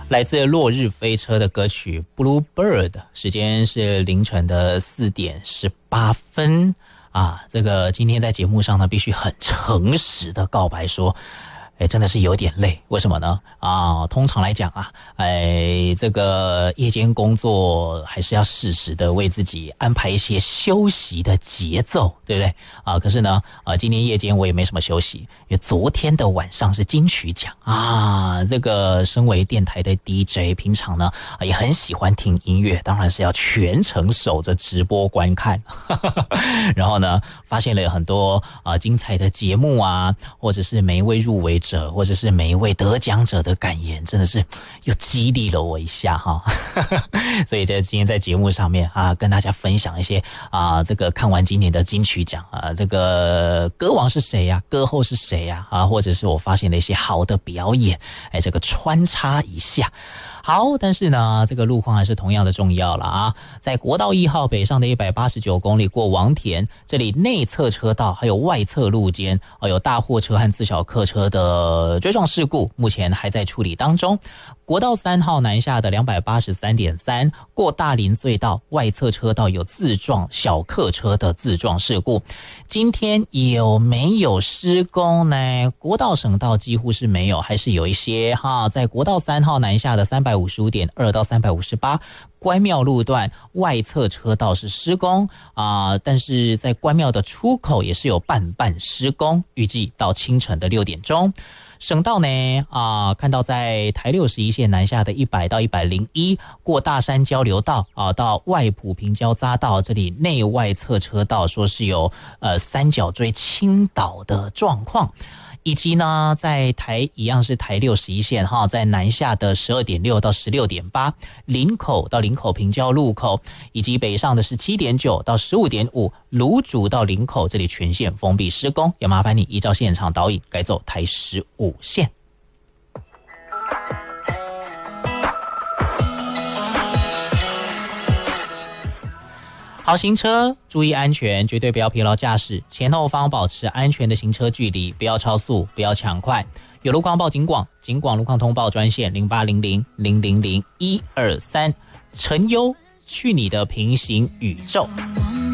来自落日飞车的歌曲 Bluebird， 时间是凌晨的4点18分啊。这个今天在节目上呢，必须很诚实的告白说，真的是有点累。为什么呢？通常来讲啊，这个夜间工作还是要适时的为自己安排一些休息的节奏，对不对？可是呢，今天夜间我也没什么休息，因为昨天的晚上是金曲奖啊。这个身为电台的 DJ， 平常呢也很喜欢听音乐，当然是要全程守着直播观看。然后呢，发现了有很多精彩的节目啊，或者是每一位入围者，或者是每一位得奖者的感言，真的是又激励了我一下哈。所以在今天在节目上面跟大家分享一些这个看完今年的金曲奖这个歌王是谁呀，歌后是谁呀或者是我发现的一些好的表演，这个穿插一下。好，但是呢，这个路况还是同样的重要了在国道1号北上的189公里过王田，这里内侧车道还有外侧路肩有大货车和自小客车的追撞事故，目前还在处理当中。国道3号南下的 283.3 过大林隧道外侧车道有自撞小客车的自撞事故。今天有没有施工呢？国道省道几乎是没有，还是有一些在国道3号南下的 355.2 到358关庙路段外侧车道是施工但是在关庙的出口也是有半施工，预计到清晨的6点钟。省道呢看到在台61线南下的100到101过大山交流道到外埔平交匝道，这里内外侧车道说是有三角锥倾倒的状况。以及呢，在一样是台61线在南下的 12.6 到 16.8 林口到林口平交路口，以及北上的是 7.9 到 15.5 芦竹到林口，这里全线封闭施工，也麻烦你依照现场导引改走台15线。好行车，注意安全，绝对不要疲劳驾驶，前后方保持安全的行车距离，不要超速，不要抢快。有路况报警广路况通报专线0800000123，陈优去你的平行宇宙。